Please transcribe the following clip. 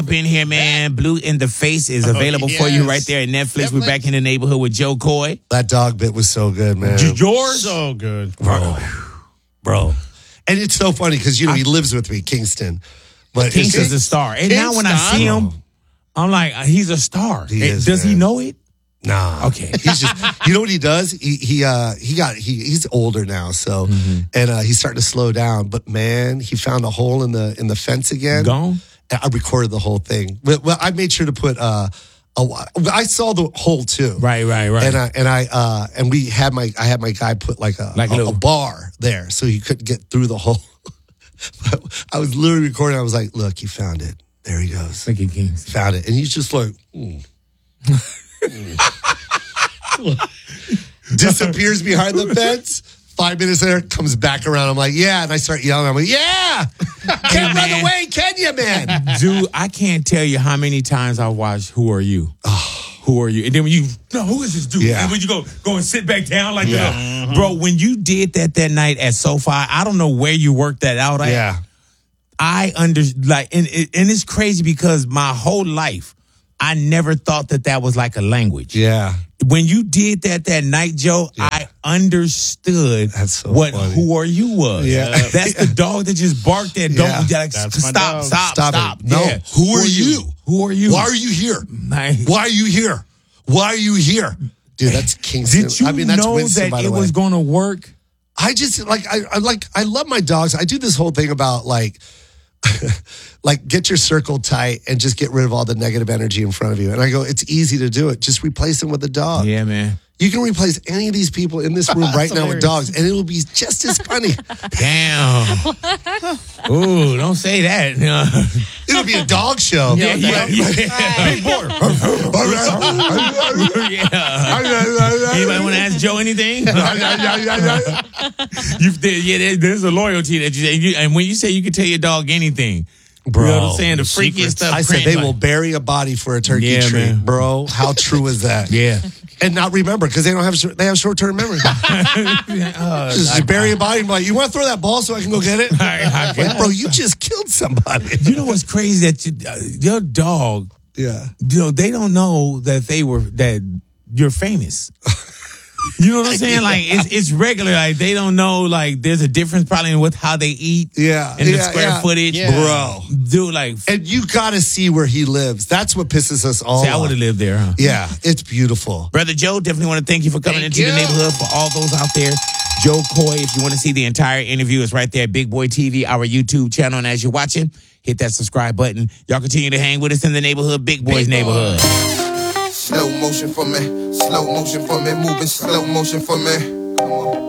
Been here, man. Blue in the Face is available for you right there at Netflix. We're back in the neighborhood with Joe Coy. That dog bit was so good, man. Yours? So good. Bro. And it's so funny because, he lives with me, Kingston. But Kingston's a star. And now when I see him, I'm like, he's a star. Does he know it? Nah. Okay. He's just, you know what he does? He's older now, so, and he's starting to slow down. But man, he found a hole in the fence again. Gone? I recorded the whole thing. Well, I made sure to put I saw the hole too. Right. And I had my guy put like a bar there so he couldn't get through the hole. I was literally recording. I was like, "Look, he found it. There he goes. Look at Kings. Found it." And he's just like, disappears behind the fence. 5 minutes later, comes back around. I'm like, yeah. And I start yelling. I'm like, yeah. Can't run away, can you, man? Dude, I can't tell you how many times I watched Who Are You? Who Are You? And then when who is this dude? Yeah. And when you go and sit back down like that. Bro, when you did that night at SoFi, I don't know where you worked that out at. Yeah. And it's crazy because my whole life, I never thought that was like a language. Yeah. When you did that night, Joe, I understood funny. Who Are You was. Yeah. That's the dog that just barked at stop. No. Yeah. Who are you? Who are you? Why are you here? Nice. Why are you here? Why are you here? Dude, that's Kingston. Did you that's know Winston, that by the it way. was going to work? I just I love my dogs. I do this whole thing about like get your circle tight and just get rid of all the negative energy in front of you. And I go, it's easy to do it. Just replace them with a dog. Yeah, man. You can replace any of these people in this room right now with dogs, and it'll be just as funny. Damn. Ooh, don't say that. It'll be a dog show. Yeah. Big boy. Anybody want to ask Joe anything? There's a loyalty that you and when you say you can tell your dog anything. Bro, you know what I'm saying? The freakiest stuff. I said they will bury a body for a turkey tree, man. bro. How true is that? Yeah. And not remember because they have short-term memory. Just bury a body and be like, you want to throw that ball so I can go get it? Like, bro, you just killed somebody. You know what's crazy that your dog? Yeah. They don't know that you're famous. You know what I'm saying? Like it's regular. Like they don't know. Like there's a difference probably with how they eat. Yeah, and the square footage, bro. Dude, like, and you got to see where he lives. That's what pisses us all. I would have lived there. Huh? Yeah, it's beautiful. Brother Joe, definitely want to thank you for coming into the neighborhood. For all those out there, Joe Coy. If you want to see the entire interview, it's right there at Big Boy TV, our YouTube channel. And as you're watching, hit that subscribe button. Y'all continue to hang with us in the neighborhood, Big Boy's neighborhood. Slow motion for me, moving slow motion for me. Come on.